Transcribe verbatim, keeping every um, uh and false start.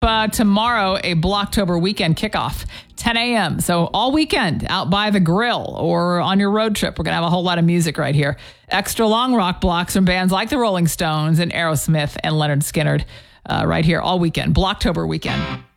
uh, tomorrow a Blocktober weekend kickoff, ten a.m. So all weekend out by the grill or on your road trip. We're going to have a whole lot of music right here. Extra long rock blocks from bands like the Rolling Stones and Aerosmith and Leonard Skinner uh, right here all weekend. Blocktober weekend.